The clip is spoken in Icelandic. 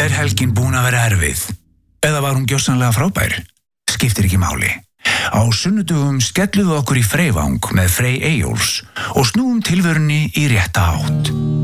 Er helgin búin að vera erfið? Eða var hún gjörsamlega frábær? Skiptir ekki máli. Á sunnudögum skellum við okkur í Freyvang með Frey Eyjólfs og snúum tilverunni í rétta átt.